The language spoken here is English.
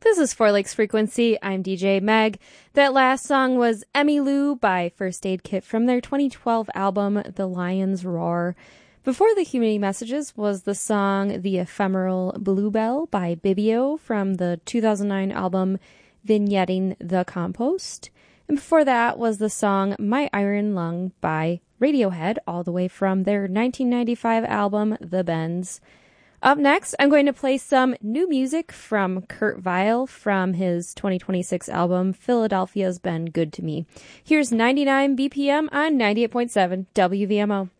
This is Four Lakes Frequency. I'm DJ Meg. That last song was Emmylou by First Aid Kit from their 2012 album, The Lion's Roar. Before the Community Messages was the song The Ephemeral Bluebell by Bibio from the 2009 album Vignetting the Compost. And before that was the song My Iron Lung by Radiohead, all the way from their 1995 album The Bends. Up next, I'm going to play some new music from Kurt Vile from his 2026 album, Philadelphia's Been Good to Me. Here's 99 BPM on 98.7 WVMO.